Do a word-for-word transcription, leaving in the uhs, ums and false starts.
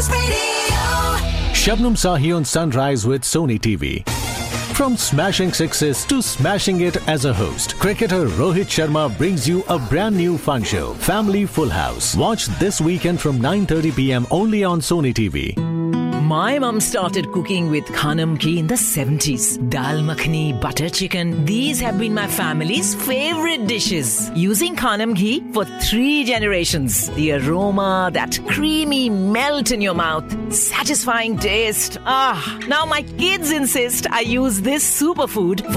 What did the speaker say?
Shabnam Sahi on Sunrise with Sony T V. From smashing sixes to smashing it as a host, cricketer Rohit Sharma brings you a brand new fun show, Family Full House. Watch this weekend from nine thirty p.m. only on Sony T V. My mum started cooking with Khanam ghee in the seventies. Dal makhani, butter chicken, these have been my family's favorite dishes. Using Khanam ghee for three generations. The aroma, that creamy melt in your mouth, satisfying taste. Ah, now my kids insist I use this superfood for